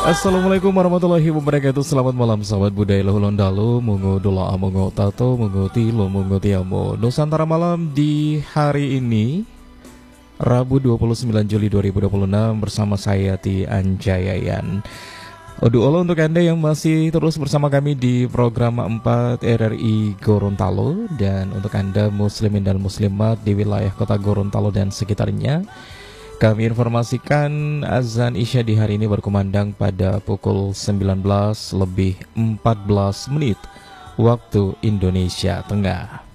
Assalamualaikum warahmatullahi wabarakatuh. Selamat malam sahabat budaya Lahulun Dalu, Mungu Dola Mungu Tato, Mungu Tilo, Mungu Tiamo. Nusantara Malam di hari ini Rabu 29 Juli 2026 bersama saya Ti Anjayayan. Oduolo untuk Anda yang masih terus bersama kami di program 4 RRI Gorontalo, dan untuk Anda muslimin dan muslimat di wilayah kota Gorontalo dan sekitarnya, kami informasikan azan Isya di hari ini berkumandang pada pukul 19 lebih 14 menit waktu Indonesia Tengah.